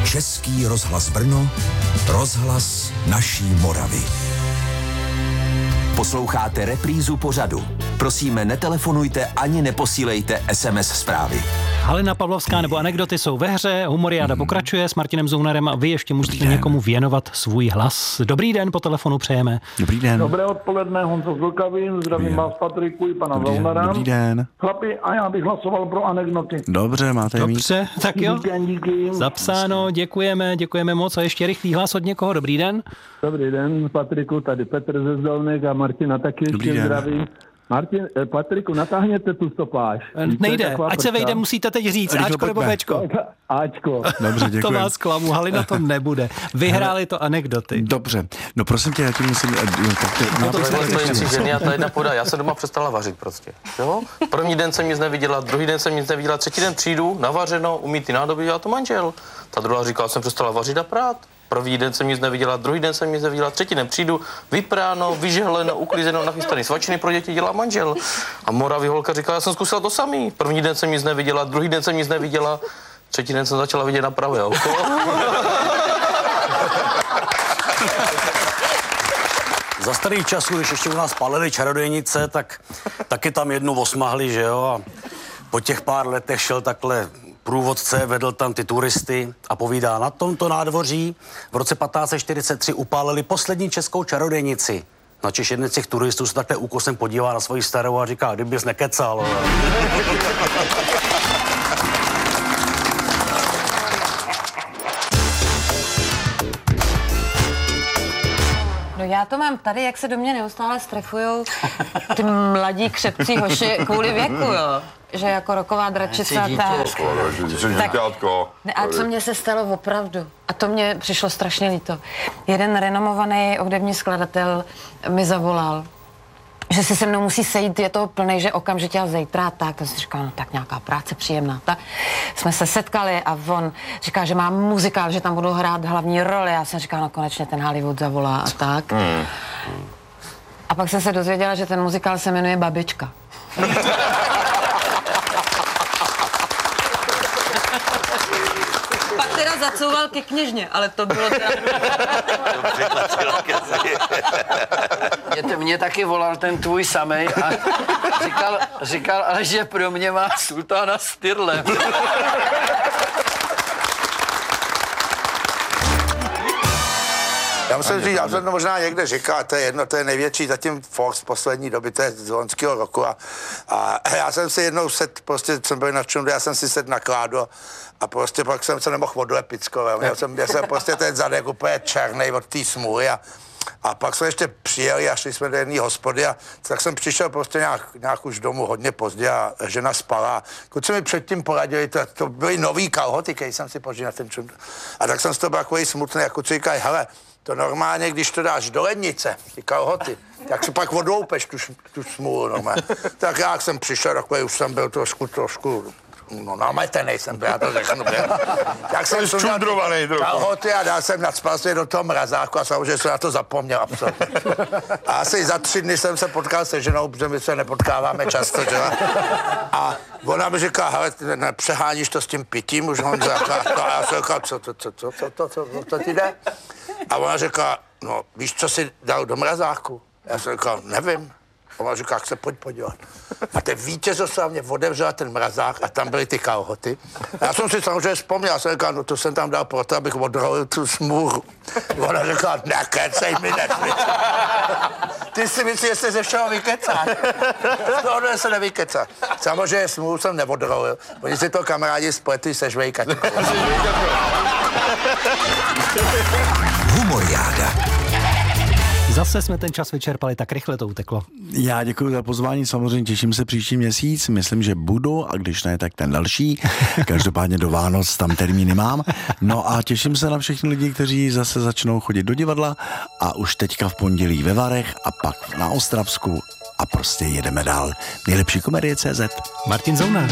Český rozhlas Brno, rozhlas naší Moravy. Posloucháte reprízu pořadu. Prosíme, netelefonujte ani neposílejte SMS zprávy. Halina Pavlovská nebo anekdoty jsou ve hře, Humoriáda pokračuje s Martinem Zounarem a vy ještě musíte někomu věnovat svůj hlas. Dobrý den, po telefonu přejeme. Dobrý den. Dobré odpoledne, Honzo z Vlkavín, zdravím vás Patriku i pana Zounara. Dobrý den. Chlapi, a já bych hlasoval pro anekdoty. Dobře, máte je mít. Dobře, tak jo. Díky. Zapsáno, děkujeme moc. A ještě rychlý hlas od někoho. Dobrý den. Dobrý den, Patriku, tady Petr ze Zdolnek a Martina taky ještě zdravím. Patriku, natáhněte tu stopáž. Nejde, ať se vejde, musíte teď říct. Ačko nebo Bčko? Ačko. Dobře, děkuji. To vás klamu, Halina to nebude. Vyhráli to anekdoty. Dobře, no prosím tě, já ti musím... A ta jedna poda, já jsem doma přestala vařit prostě. Jo? První den jsem nic neviděla, druhý den jsem nic neviděla, třetí den přijdu, navařeno, umýtý nádobí, dělá to manžel. Ta druhá říkala, jsem přestala vařit a prát. První den jsem nic neviděla, druhý den jsem nic neviděla, třetí den přijdu, vypráno, vyžehleno, uklízeno, nachystaný svačiny pro děti dělá manžel. A Moravy holka říkala, já jsem zkusila to samý. První den jsem nic neviděla, druhý den jsem nic neviděla, třetí den jsem začala vidět na pravé oko. Za starých časů, když ještě u nás palili čarodějnice, tak taky tam jednu osmahli, že jo, a po těch pár letech šel takhle průvodce, vedl tam ty turisty a povídá, na tomto nádvoří v roce 1543 upálili poslední českou čarodějnici. Načež jeden z těch turistů se takhle úkosem podívá na svoji starou a říká, kdybys nekecal. No já to mám tady, jak se do mě neustále strefujou ty mladí křepcí hoši kvůli věku, jo. Že jako roková dračica, tak... A co mě se stalo opravdu? A to mě přišlo strašně líto. Jeden renomovaný hudební skladatel mi zavolal, že si se mnou musí sejít, je toho plnej, že okamžitě a zítra, tak jsem si říkala, no tak nějaká práce příjemná. Tak jsme se setkali a on říká, že má muzikál, že tam budou hrát hlavní roli. Já jsem říkala, no konečně ten Hollywood zavolá a tak. A pak jsem se dozvěděla, že ten muzikál se jmenuje Babička. Pak teda zacouval ke kněžně, ale to bylo teda... Mě taky volal ten tvůj samej a říkal, ale že pro mě má sultána s tyrlem. Já musím říct, já jsem to možná někde říkal, to je jedno, to je největší zatím Fox poslední doby, to je z loňského roku a já jsem si jednou prostě jsem byl na čundu, já jsem si sedl na kládu a prostě pak jsem se nemohl odlepit skoro, měl jsem prostě ten zadek úplně černý od té smůly a pak jsme ještě přijeli a šli jsme do jedné hospody a tak jsem přišel prostě nějak už domů hodně pozdě a žena spala. Kluci mi předtím poradili, to byly nový kalhoty, který jsem si požil na ten čundu. A tak jsem z toho byl takový smutný a kluci říkají, hele, to normálně, když to dáš do lednice, ty kalhoty, tak si pak odloupeš tu smůlu, no. Tak já jsem přišel, takový už jsem byl trošku, no nametenej jsem byl, já to řeknu. Tak jsem sundal kalhoty a dal jsem nadspal do toho mrazáku a samozřejmě jsem na to zapomněl absolutně. A asi za 3 dny jsem se potkal se ženou, protože my se nepotkáváme často, že? A ona mi říká, hele, přeháníš to s tím pitím, už Honza, a já jsem říkal, co ti jde? A ona říká, no víš, co jsi dal do mrazáku? Já jsem říkal, nevím. A ona říká, jak se pojď podívat. A ten vítězoslavně otevřela ten mrazák a tam byly ty kalhoty. A já jsem si samozřejmě vzpomněl, já jsem říkal, no to jsem tam dal proto, abych odrolil tu smůru. Ona říká, nekecej mi nesmysl. Ty si myslíš, že se ze všeho vykecá. Tohle se nevykecá. Samozřejmě smůru jsem neodrolil. Oni si to kamarádi spletli se žvejkačkou. Humoriáda. Zase jsme ten čas vyčerpali, tak rychle to uteklo. Já děkuji za pozvání, samozřejmě těším se příští měsíc, myslím, že budu, a když ne, tak ten další. Každopádně do Vánoc tam termíny mám. No a těším se na všechny lidi, kteří zase začnou chodit do divadla a už teďka v pondělí ve Varech a pak na Ostravsku a prostě jedeme dál. Nejlepší komedie.cz. Martin Zounar.